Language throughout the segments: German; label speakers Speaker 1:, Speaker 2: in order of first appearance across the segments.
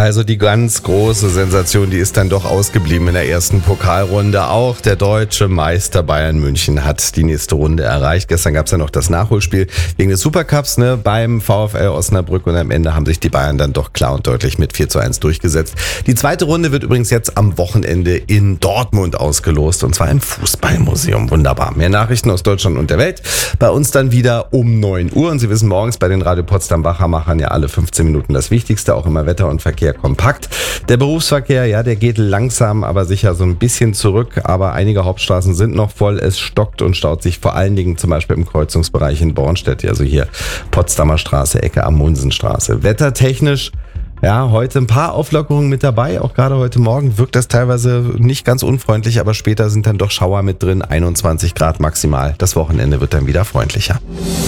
Speaker 1: Also die ganz große Sensation, die ist dann doch ausgeblieben in der ersten Pokalrunde. Auch der deutsche Meister Bayern München hat die nächste Runde erreicht. Gestern gab es ja noch das Nachholspiel wegen des Supercups beim VfL Osnabrück und am Ende haben sich die Bayern dann doch klar und deutlich mit 4:1 durchgesetzt. Die zweite Runde wird übrigens jetzt am Wochenende in Dortmund ausgelost und zwar im Fußballmuseum. Wunderbar. Mehr Nachrichten aus Deutschland und der Welt. Bei uns dann wieder um 9 Uhr und Sie wissen morgens bei den Radio Potsdam Wachermachern ja alle 15 Minuten das Wichtigste, auch immer Wetter und Verkehr kompakt. Der Berufsverkehr, ja, der geht langsam, aber sicher so ein bisschen zurück, aber einige Hauptstraßen sind noch voll. Es stockt und staut sich vor allen Dingen zum Beispiel im Kreuzungsbereich in Bornstedt, also hier Potsdamer Straße, Ecke Amundsenstraße. Wettertechnisch, ja, heute ein paar Auflockerungen mit dabei, auch gerade heute Morgen wirkt das teilweise nicht ganz unfreundlich, aber später sind dann doch Schauer mit drin, 21 Grad maximal. Das Wochenende wird dann wieder freundlicher.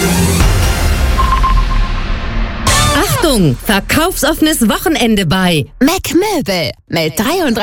Speaker 2: Achtung, verkaufsoffenes Wochenende bei
Speaker 3: Mac Möbel mit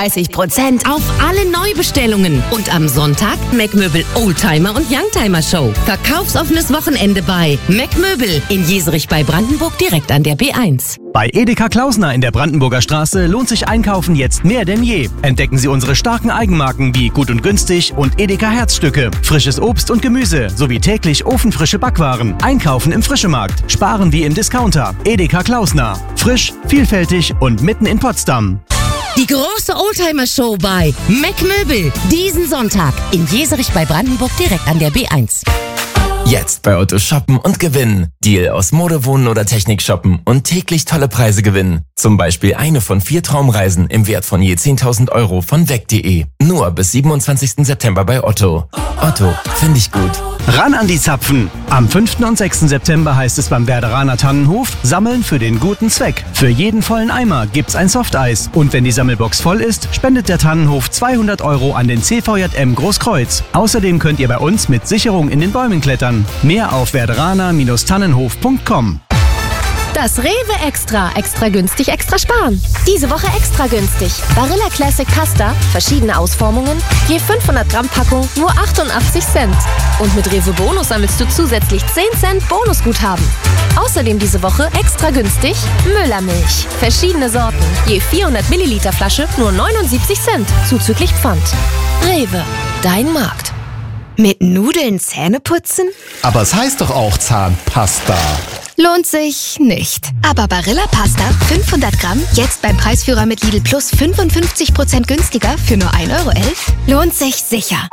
Speaker 3: 33%
Speaker 2: auf alle Neubestellungen. Und am Sonntag Mac Möbel Oldtimer und Youngtimer Show. Verkaufsoffenes Wochenende bei Mac Möbel in Jeserich bei Brandenburg direkt an der B1.
Speaker 4: Bei Edeka Klausner in der Brandenburger Straße lohnt sich Einkaufen jetzt mehr denn je. Entdecken Sie unsere starken Eigenmarken wie Gut und Günstig und Edeka Herzstücke, frisches Obst und Gemüse sowie täglich ofenfrische Backwaren. Einkaufen im Frischemarkt, sparen wie im Discounter. Edeka Klausner. Frisch, vielfältig und mitten in Potsdam.
Speaker 2: Die große Oldtimer-Show bei Mac Möbel. Diesen Sonntag in Jeserich bei Brandenburg direkt an der B1.
Speaker 5: Jetzt bei Otto shoppen und gewinnen. Deal aus Mode, Wohnen oder Technik shoppen und täglich tolle Preise gewinnen. Zum Beispiel eine von 4 Traumreisen im Wert von je 10.000 Euro von weg.de. Nur bis 27. September bei Otto. Otto, finde ich gut.
Speaker 4: Ran an die Zapfen! Am 5. und 6. September heißt es beim Werderaner Tannenhof Sammeln für den guten Zweck. Für jeden vollen Eimer gibt's ein Softeis. Und wenn die Sammelbox voll ist, spendet der Tannenhof 200 Euro an den CVJM Großkreuz. Außerdem könnt ihr bei uns mit Sicherung in den Bäumen klettern. Mehr auf werderaner-tannenhof.com.
Speaker 6: Das Rewe Extra. Extra günstig, extra sparen. Diese Woche extra günstig. Barilla Classic Pasta, verschiedene Ausformungen, je 500 Gramm Packung, nur 88 Cent. Und mit Rewe Bonus sammelst du zusätzlich 10 Cent Bonusguthaben. Außerdem diese Woche extra günstig Müllermilch. Verschiedene Sorten, je 400 Milliliter Flasche, nur 79 Cent, zuzüglich Pfand. Rewe, dein Markt.
Speaker 3: mit Nudeln Zähne putzen?
Speaker 7: Aber es heißt doch auch Zahnpasta.
Speaker 3: Lohnt sich nicht. Aber Barilla Pasta 500 Gramm jetzt beim Preisführer mit Lidl Plus 55% günstiger für nur 1,11 € lohnt sich sicher.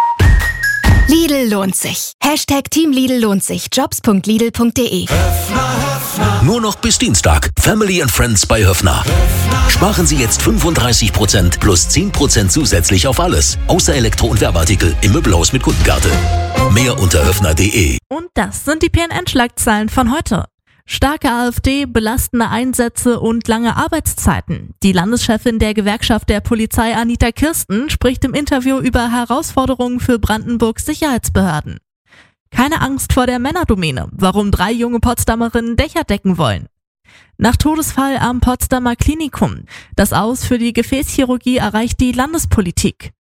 Speaker 3: Lidl lohnt sich. Hashtag Team Lidl lohnt sich. Jobs.lidl.de.
Speaker 8: Nur noch bis Dienstag. Family and Friends bei Höffner. Sparen Sie jetzt 35% plus 10% zusätzlich auf alles. Außer Elektro- und Werbeartikel im Möbelhaus mit Kundenkarte. Mehr unter höffner.de.
Speaker 9: Und das sind die PNN-Schlagzeilen von heute. Starke AfD, belastende Einsätze und lange Arbeitszeiten. Die Landeschefin der Gewerkschaft der Polizei Anita Kirsten spricht im Interview über Herausforderungen für Brandenburgs Sicherheitsbehörden. Keine Angst vor der Männerdomäne, warum 3 junge Potsdamerinnen Dächer decken wollen. Nach Todesfall am Potsdamer Klinikum. Das Aus für die Gefäßchirurgie erreicht die Landespolitik.